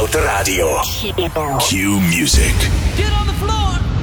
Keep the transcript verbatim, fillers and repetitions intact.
Out Radio. Q Music. Get on the floor.